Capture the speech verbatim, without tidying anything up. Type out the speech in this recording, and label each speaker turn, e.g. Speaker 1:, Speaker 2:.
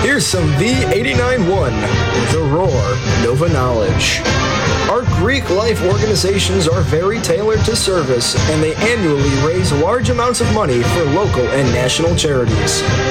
Speaker 1: Here's some V eighty-nine one, The Roar, Nova Knowledge. Our Greek life organizations are very tailored to service, and they annually raise large amounts of money for local and national charities.